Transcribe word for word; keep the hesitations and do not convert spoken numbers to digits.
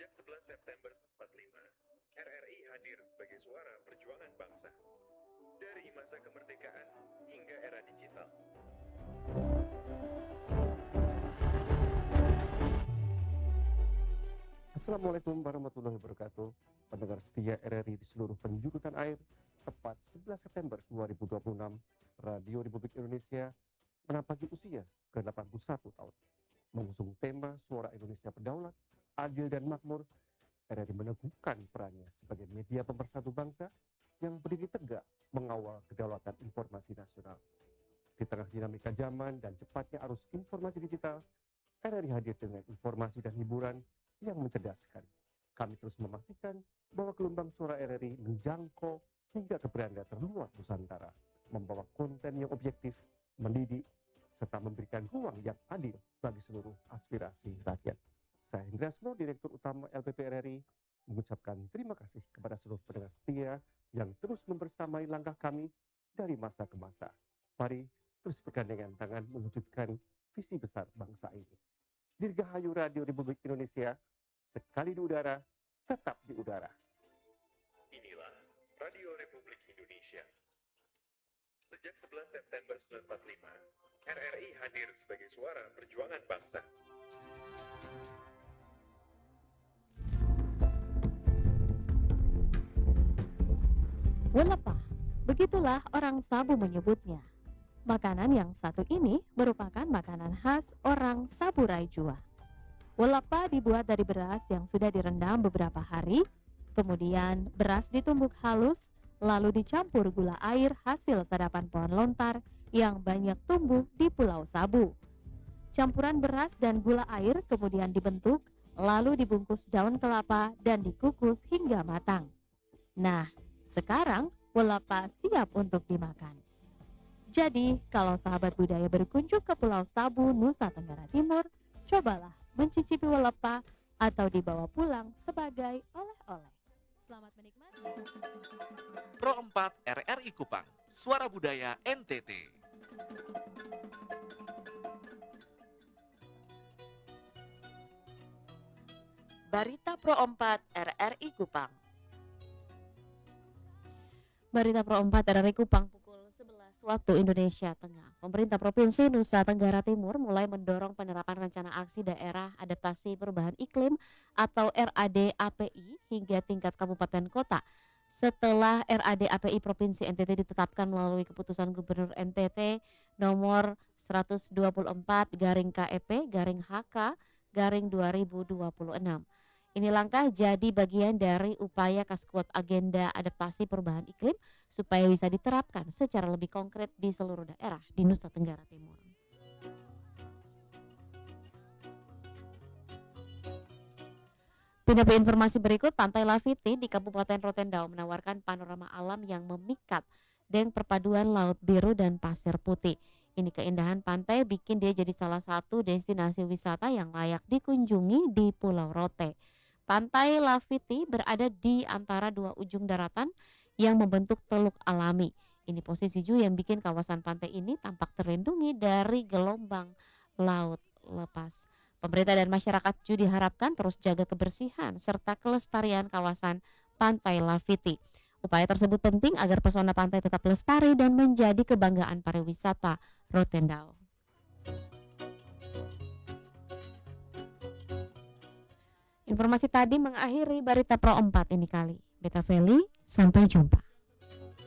Sejak sebelas September empat puluh lima, R R I hadir sebagai suara perjuangan bangsa. Dari masa kemerdekaan hingga era digital. Assalamualaikum warahmatullahi wabarakatuh. Pendengar setia R R I di seluruh penjuru tanah air, tepat sebelas September dua ribu dua puluh enam, Radio Republik Indonesia menapaki usia ke delapan puluh satu tahun. Mengusung tema Suara Indonesia Berdaulat, Adil dan Makmur, R R I meneguhkan perannya sebagai media pemersatu bangsa yang berdiri tegak mengawal kedaulatan informasi nasional. Di tengah dinamika zaman dan cepatnya arus informasi digital, R R I hadir dengan informasi dan hiburan yang mencerdaskan. Kami terus memastikan bahwa gelombang suara R R I menjangkau hingga ke beranda terluar Nusantara, membawa konten yang objektif, mendidik, serta memberikan ruang yang adil bagi seluruh aspirasi rakyat. Saya Hendra Asmo, Direktur Utama L P P R R I, mengucapkan terima kasih kepada seluruh pendengar setia yang terus membersamai langkah kami dari masa ke masa. Mari terus bergandengan tangan mewujudkan visi besar bangsa ini. Dirgahayu Radio Republik Indonesia, sekali di udara, tetap di udara. Inilah Radio Republik Indonesia. Sejak sebelas September seribu sembilan ratus empat puluh lima, R R I hadir sebagai suara perjuangan bangsa. Welepah, begitulah orang Sabu menyebutnya. Makanan yang satu ini merupakan makanan khas orang Sabu Raijua. Welepah dibuat dari beras yang sudah direndam beberapa hari, kemudian beras ditumbuk halus, lalu dicampur gula air hasil sadapan pohon lontar yang banyak tumbuh di Pulau Sabu. Campuran beras dan gula air kemudian dibentuk, lalu dibungkus daun kelapa dan dikukus hingga matang. Nah, sekarang welepah siap untuk dimakan. Jadi, kalau sahabat budaya berkunjung ke Pulau Sabu, Nusa Tenggara Timur, cobalah mencicipi welepah atau dibawa pulang sebagai oleh-oleh. Selamat menikmati. Pro empat R R I Kupang, Suara Budaya N T T. Barita Pro empat R R I Kupang. Barita Pro empat R R I Kupang pukul sebelas waktu Indonesia Tengah. Pemerintah Provinsi Nusa Tenggara Timur mulai mendorong penerapan rencana aksi daerah adaptasi perubahan iklim atau R A D A P I hingga tingkat kabupaten kota. Setelah R A D A P I Provinsi N T T ditetapkan melalui keputusan Gubernur N T T nomor seratus dua puluh empat garing K E P garing H K garing dua ribu dua puluh enam. Ini langkah jadi bagian dari upaya Kaskuat agenda adaptasi perubahan iklim supaya bisa diterapkan secara lebih konkret di seluruh daerah di Nusa Tenggara Timur. Pindah ke informasi berikut, Pantai Lafiti di Kabupaten Rotendao menawarkan panorama alam yang memikat dengan perpaduan laut biru dan pasir putih. Ini keindahan pantai bikin dia jadi salah satu destinasi wisata yang layak dikunjungi di Pulau Rote. Pantai Lafiti berada di antara dua ujung daratan yang membentuk teluk alami. Ini posisi Ju yang bikin kawasan pantai ini tampak terlindungi dari gelombang laut lepas. Pemerintah dan masyarakat Ju diharapkan terus jaga kebersihan serta kelestarian kawasan Pantai Lafiti. Upaya tersebut penting agar pesona pantai tetap lestari dan menjadi kebanggaan pariwisata Rotendao. Informasi tadi mengakhiri Barita Pro empat ini kali. Beta Feli, sampai jumpa.